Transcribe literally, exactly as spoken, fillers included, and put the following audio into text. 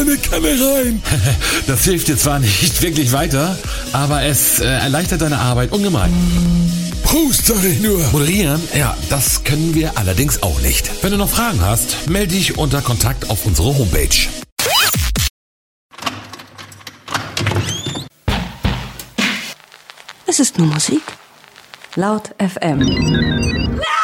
meine Kanne rein. Das hilft dir zwar nicht wirklich weiter, aber es äh, erleichtert deine Arbeit ungemein. Prost, sag ich nur. Moderieren? Ja, das können wir allerdings auch nicht. Wenn du noch Fragen hast, melde dich unter Kontakt auf unsere Homepage. Es ist nur Musik. Laut F M.